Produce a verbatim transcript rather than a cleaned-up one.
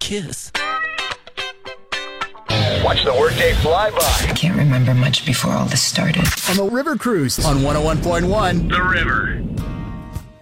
kiss. Watch the workday fly by. I can't remember much before all this started. On the River Cruise on one oh one point one. The River.